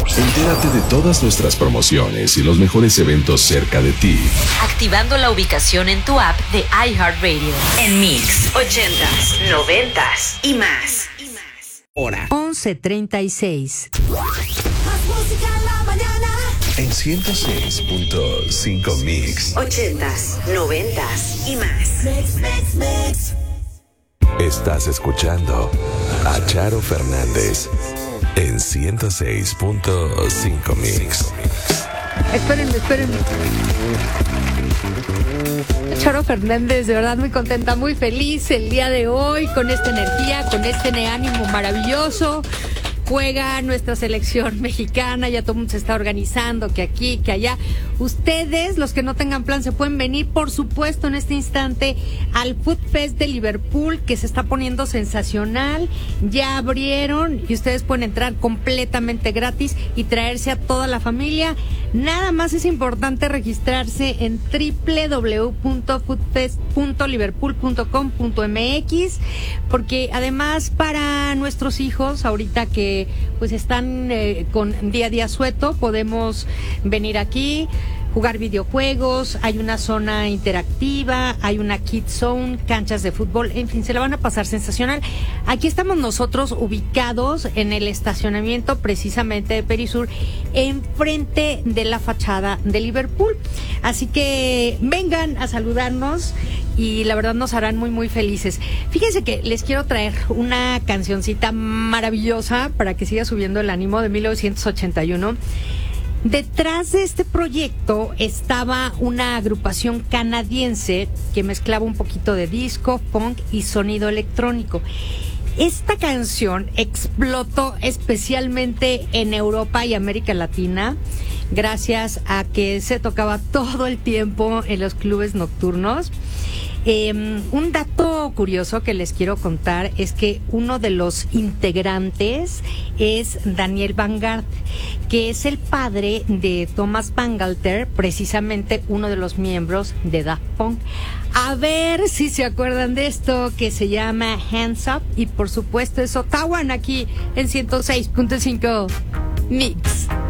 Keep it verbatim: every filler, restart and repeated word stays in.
Entérate de todas nuestras promociones y los mejores eventos cerca de ti, activando la ubicación en tu app de iHeartRadio. En Mix, ochentas, noventas y más. Hora once treinta y seis. Más música en la mañana. En ciento seis punto cinco Mix. Ochentas, noventas y más. Mix, mix, mix. Estás escuchando a Charo Fernández en ciento seis punto cinco Mix. Espérenme, espérenme. Charo Fernández, de verdad muy contenta, muy feliz el día de hoy, con esta energía, con este ánimo maravilloso. Juega nuestra selección mexicana, ya todo el mundo se está organizando, que aquí, que allá. Ustedes, los que no tengan plan, se pueden venir, por supuesto, en este instante al Food Fest de Liverpool, que se está poniendo sensacional. Ya abrieron y ustedes pueden entrar completamente gratis y traerse a toda la familia. Nada más es importante registrarse en doble u doble u doble u punto food fest punto liverpool punto com punto m x, porque además para nuestros hijos, ahorita que pues están eh, con día a día sueto, podemos venir aquí, jugar videojuegos, hay una zona interactiva, hay una kids zone, canchas de fútbol, en fin, se la van a pasar sensacional. Aquí estamos nosotros ubicados en el estacionamiento precisamente de Perisur, enfrente de la fachada de Liverpool. Así que vengan a saludarnos y la verdad nos harán muy muy felices. Fíjense que les quiero traer una cancioncita maravillosa para que siga subiendo el ánimo, de mil novecientos ochenta y uno. Detrás de este proyecto estaba una agrupación canadiense que mezclaba un poquito de disco, funk y sonido electrónico. Esta canción explotó especialmente en Europa y América Latina gracias a que se tocaba todo el tiempo en los clubes nocturnos. Eh, un dato curioso que les quiero contar es que uno de los integrantes es Daniel Vanguard, que es el padre de Thomas Bangalter, precisamente uno de los miembros de Daft Punk. A ver si se acuerdan de esto, que se llama Hands Up, y por supuesto es Otawan aquí en ciento seis punto cinco Mix.